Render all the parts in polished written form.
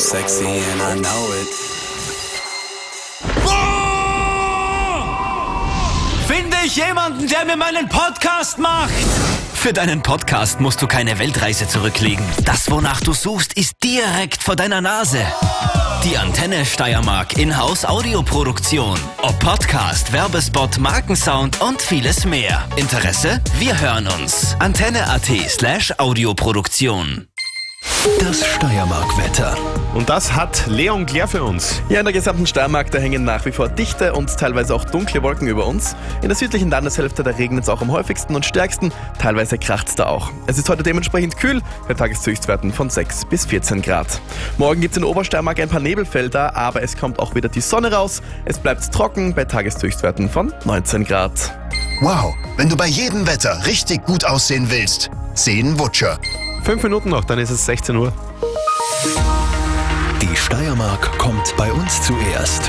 sexy and I know it. Finde ich jemanden, der mir meinen Podcast macht? Für deinen Podcast musst du keine Weltreise zurücklegen. Das, wonach du suchst, ist direkt vor deiner Nase. Die Antenne Steiermark Inhouse Audioproduktion. Ob Podcast, Werbespot, Markensound und vieles mehr. Interesse? Wir hören uns. Antenne.at/Audioproduktion. Das Steiermark-Wetter. Und das hat Leon Claire für uns. Ja, in der gesamten Steiermark, da hängen nach wie vor dichte und teilweise auch dunkle Wolken über uns. In der südlichen Landeshälfte, da regnet es auch am häufigsten und stärksten, teilweise kracht es da auch. Es ist heute dementsprechend kühl, bei Tageshöchstwerten von 6 bis 14 Grad. Morgen gibt es in Obersteiermark ein paar Nebelfelder, aber es kommt auch wieder die Sonne raus. Es bleibt trocken bei Tageshöchstwerten von 19 Grad. Wow, wenn du bei jedem Wetter richtig gut aussehen willst, sehen Wutscher. 5 Minuten noch, dann ist es 16 Uhr. Die Steiermark kommt bei uns zuerst.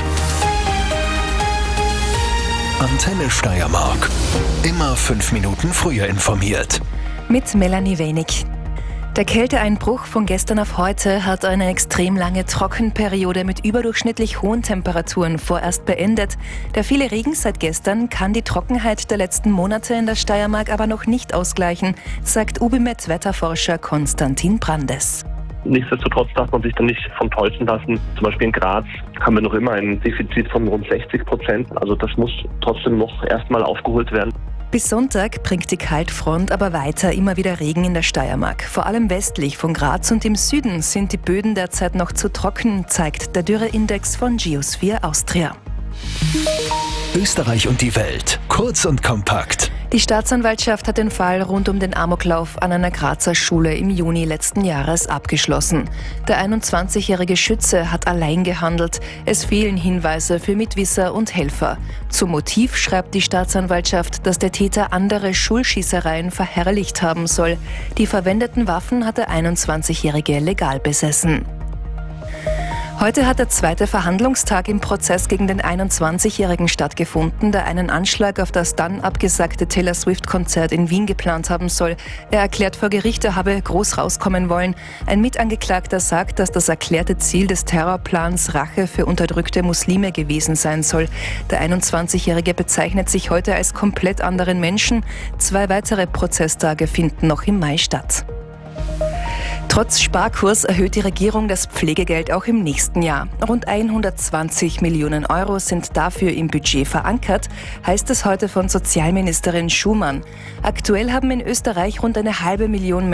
Antenne Steiermark. Immer 5 Minuten früher informiert. Mit Melanie Wenig. Der Kälteeinbruch von gestern auf heute hat eine extrem lange Trockenperiode mit überdurchschnittlich hohen Temperaturen vorerst beendet. Der viele Regen seit gestern kann die Trockenheit der letzten Monate in der Steiermark aber noch nicht ausgleichen, sagt Ubimet-Wetterforscher Konstantin Brandes. Nichtsdestotrotz darf man sich dann nicht von täuschen lassen. Zum Beispiel in Graz haben wir noch immer ein Defizit von rund 60%. Also das muss trotzdem noch erstmal aufgeholt werden. Bis Sonntag bringt die Kaltfront aber weiter immer wieder Regen in der Steiermark. Vor allem westlich von Graz und im Süden sind die Böden derzeit noch zu trocken, zeigt der Dürreindex von Geosphere Austria. Österreich und die Welt. Kurz und kompakt. Die Staatsanwaltschaft hat den Fall rund um den Amoklauf an einer Grazer Schule im Juni letzten Jahres abgeschlossen. Der 21-jährige Schütze hat allein gehandelt. Es fehlen Hinweise für Mitwisser und Helfer. Zum Motiv schreibt die Staatsanwaltschaft, dass der Täter andere Schulschießereien verherrlicht haben soll. Die verwendeten Waffen hat der 21-jährige legal besessen. Heute hat der zweite Verhandlungstag im Prozess gegen den 21-Jährigen stattgefunden, der einen Anschlag auf das dann abgesagte Taylor Swift-Konzert in Wien geplant haben soll. Er erklärt vor Gericht, er habe groß rauskommen wollen. Ein Mitangeklagter sagt, dass das erklärte Ziel des Terrorplans Rache für unterdrückte Muslime gewesen sein soll. Der 21-Jährige bezeichnet sich heute als komplett anderen Menschen. 2 weitere Prozesstage finden noch im Mai statt. Trotz Sparkurs erhöht die Regierung das Pflegegeld auch im nächsten Jahr. Rund 120 Millionen Euro sind dafür im Budget verankert, heißt es heute von Sozialministerin Schumann. Aktuell haben in Österreich rund 500.000